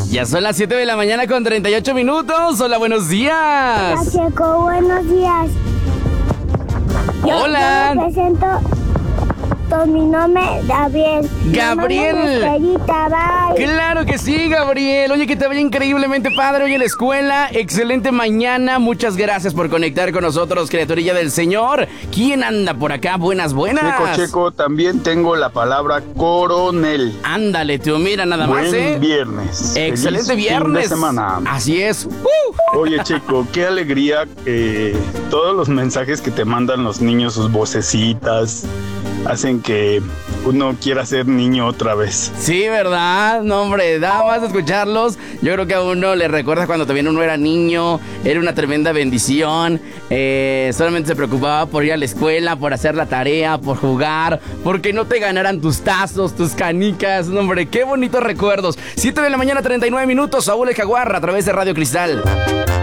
Ya son las 7 de la mañana con 38 minutos. Hola, buenos días. Pacheco, buenos días. Hola. Yo me presento con mi nombre, Gabriel. Gabriel. Mi nombre es Estrellita, bye. Claro que sí, Gabriel. Oye, que te vaya increíblemente padre hoy en la escuela. Excelente mañana. Muchas gracias por conectar con nosotros, criaturilla del Señor. ¿Quién anda por acá? Buenas. Checo, también tengo la palabra coronel. Ándale, tú, mira nada más, Buen viernes. Excelente Feliz viernes. fin de semana. Así es. Oye, Checo, qué alegría que todos los mensajes que te mandan los niños, sus vocecitas, hacen que uno quiera ser niño otra vez. Sí, ¿verdad? No, hombre, nada más de escucharlos. Yo creo que a uno le recuerda cuando también uno era niño. Era una tremenda bendición. Solamente se preocupaba por ir a la escuela, por hacer la tarea, por jugar, porque no te ganaran tus tazos, tus canicas. No, hombre, qué bonitos recuerdos. 7 de la mañana, 39 minutos. Saúl el Jaguar a través de Radio Cristal.